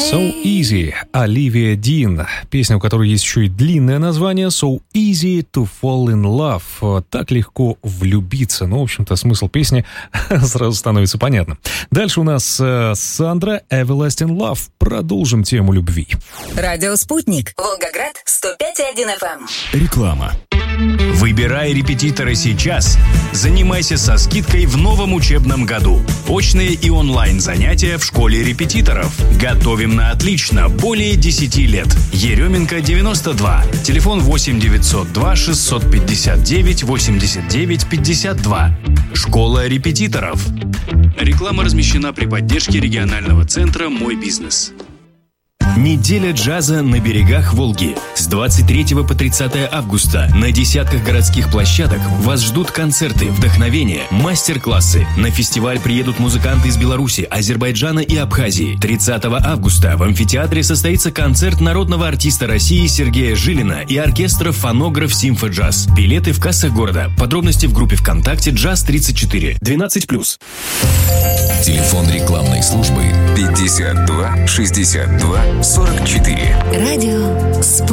So Easy, Оливия Дин. Песня, у которой есть еще и длинное название So Easy to Fall in Love. Так легко влюбиться. Ну, в общем-то, смысл песни сразу становится понятным. Дальше у нас Сандра, Everlasting Love. Продолжим тему любви. Радио «Спутник». Волгоград, 105,1 FM. Реклама. Выбирай репетитора сейчас. Занимайся со скидкой в новом учебном году. Очные и онлайн занятия в школе репетиторов. Готовим на отлично более 10 лет. Еременко, 92. Телефон 8 902 659 89 52. Школа репетиторов. Реклама размещена при поддержке регионального центра «Мой бизнес». Неделя джаза на берегах Волги. С 23 по 30 августа на десятках городских площадок вас ждут концерты, вдохновение, мастер-классы. На фестиваль приедут музыканты из Беларуси, Азербайджана и Абхазии. 30 августа в амфитеатре состоится концерт народного артиста России Сергея Жилина и оркестра «Фонограф Симфо Джаз». Билеты в кассах города. Подробности в группе ВКонтакте «Джаз 34». 12+. Телефон рекламной службы 52 62 44. Радио «Спутник».